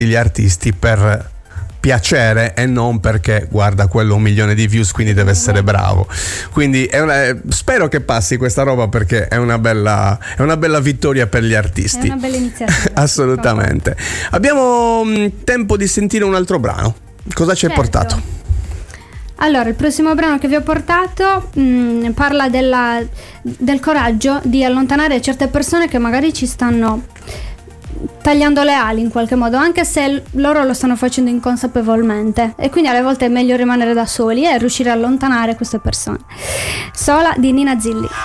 gli artisti per piacere e non perché guarda quello 1 milione di views quindi deve essere bravo. Quindi spero che passi questa roba, perché è una bella vittoria per gli artisti. È una bella iniziativa. Assolutamente. Abbiamo tempo di sentire un altro brano. Cosa ci hai portato? Allora, il prossimo brano che vi ho portato parla del coraggio di allontanare certe persone che magari ci stanno tagliando le ali in qualche modo, anche se loro lo stanno facendo inconsapevolmente, e quindi alle volte è meglio rimanere da soli e riuscire a allontanare queste persone. Sola di Nina Zilli.